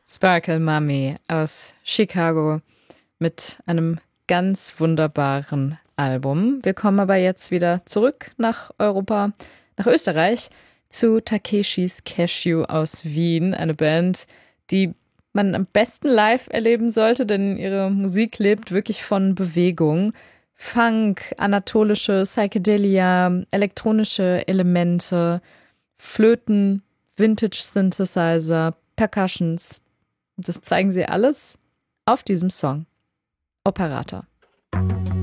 Sparkle Mummy aus Chicago mit einem ganz wunderbaren Album. Wir kommen aber jetzt wieder zurück nach Europa, nach Österreich, zu Takeshis Cashew aus Wien, eine Band, die man am besten live erleben sollte, denn ihre Musik lebt wirklich von Bewegung. Funk, anatolische Psychedelia, elektronische Elemente, Flöten, Vintage-Synthesizer, Percussions. Das zeigen sie alles auf diesem Song. Operator.